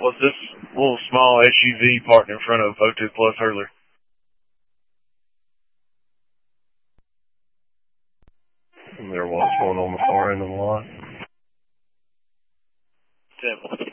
was this little small SUV parked in front of O2 Plus earlier. And there was one on the far end of the lot. 10.